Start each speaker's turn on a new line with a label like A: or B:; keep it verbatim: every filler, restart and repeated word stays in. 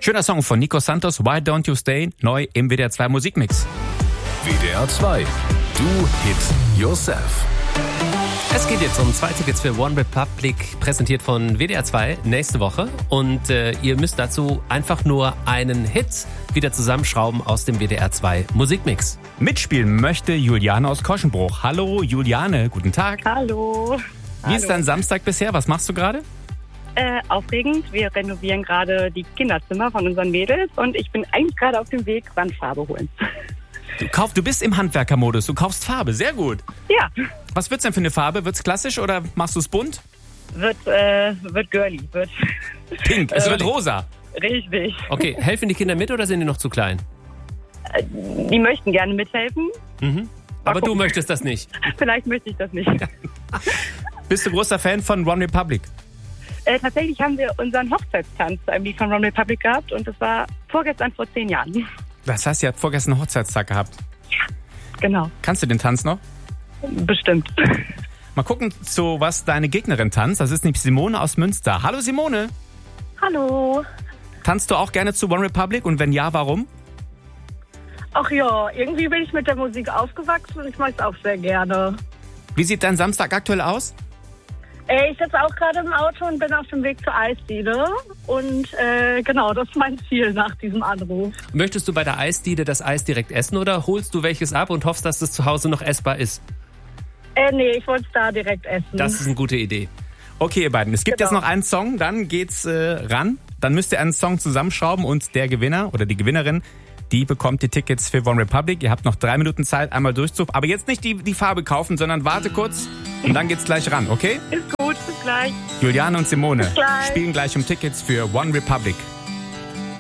A: Schöner Song von Nico Santos, Why Don't You Stay, neu im W D R zwei Musikmix.
B: W D R zwei, Do It Yourself.
C: Es geht jetzt um zwei Tickets für One Republic, präsentiert von W D R zwei nächste Woche. Und äh, ihr müsst dazu einfach nur einen Hit wieder zusammenschrauben aus dem W D R zwei Musikmix.
A: Mitspielen möchte Juliane aus Koschenbruch. Hallo Juliane, guten Tag.
D: Hallo.
A: Wie ist dein Samstag bisher? Was machst du gerade?
D: Äh, aufregend. Wir renovieren gerade die Kinderzimmer von unseren Mädels und ich bin eigentlich gerade auf dem Weg, Wandfarbe holen.
A: Du, kauf, du bist im Handwerkermodus, du kaufst Farbe, sehr gut.
D: Ja.
A: Was wird's denn für eine Farbe? Wird's klassisch oder machst du es bunt?
D: Wird, äh, wird girly. Wird
A: Pink, es
D: äh,
A: wird rosa.
D: Richtig.
C: Okay, helfen die Kinder mit oder sind die noch zu klein?
D: Äh, die möchten gerne mithelfen.
C: Mhm. Aber du möchtest das nicht.
D: Vielleicht möchte ich das nicht.
A: Bist du großer Fan von One Republic?
D: Äh, tatsächlich haben wir unseren Hochzeitstanz zu einem Lied von One Republic gehabt und das war vorgestern vor zehn Jahren.
A: Das heißt, ihr habt vorgestern einen Hochzeitstag gehabt.
D: Genau.
A: Kannst du den Tanz noch?
D: Bestimmt.
A: Mal gucken, zu was deine Gegnerin tanzt. Das ist nämlich Simone aus Münster. Hallo Simone.
E: Hallo.
A: Tanzt du auch gerne zu One Republic und wenn ja, warum?
E: Ach ja, irgendwie bin ich mit der Musik aufgewachsen und ich mag es auch sehr gerne.
A: Wie sieht dein Samstag aktuell aus?
E: Äh, ich sitze auch gerade im Auto und bin auf dem Weg zur Eisdiele. Und äh, genau, das ist mein Ziel nach diesem Anruf.
C: Möchtest du bei der Eisdiele das Eis direkt essen oder holst du welches ab und hoffst, dass es zu Hause noch essbar ist?
E: Äh, nee, ich wollte es da direkt essen.
C: Das ist eine gute Idee.
A: Okay, ihr beiden, es gibt
E: Genau.
A: jetzt noch einen Song, dann geht's äh, ran. Dann müsst ihr einen Song zusammenschrauben und der Gewinner oder die Gewinnerin, die bekommt die Tickets für One Republic. Ihr habt noch drei Minuten Zeit, einmal durchzu. Aber jetzt nicht die, die Farbe kaufen, sondern warte kurz und dann geht's gleich ran, okay?
D: Ist gut, bis gleich.
A: Juliane und Simone
E: Bis gleich.
A: spielen gleich um Tickets für One Republic.